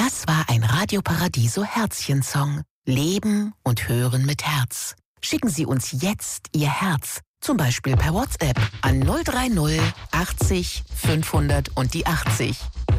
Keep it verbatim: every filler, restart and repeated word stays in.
Das war ein Radio Paradiso Herzchen-Song. Leben und hören mit Herz. Schicken Sie uns jetzt Ihr Herz, zum Beispiel per WhatsApp an null drei null achtzig fünfhundert und die achtzig.